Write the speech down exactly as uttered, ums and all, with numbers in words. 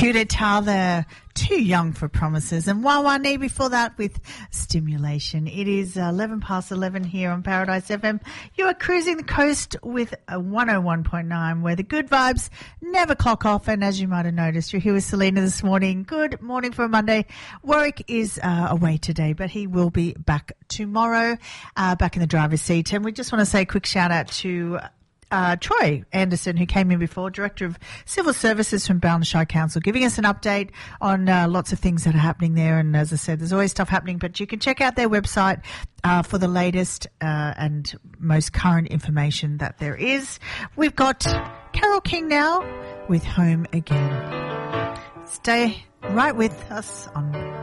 Coup d'etat there. Too Young for Promises. And Wawani before that with Stimulation. It is eleven past eleven here on Paradise F M. You are cruising the coast with a one oh one point nine where the good vibes never clock off. And as you might have noticed, you're here with Selena this morning. Good morning for a Monday. Warwick is uh, away today, but he will be back tomorrow, uh, back in the driver's seat. And we just want to say a quick shout out to Uh, Troy Anderson, who came in before, Director of Civil Services from Ballinshire Council, giving us an update on uh, lots of things that are happening there. And as I said, there's always stuff happening, but you can check out their website uh, for the latest uh, and most current information that there is. We've got Carole King now with Home Again. Stay right with us on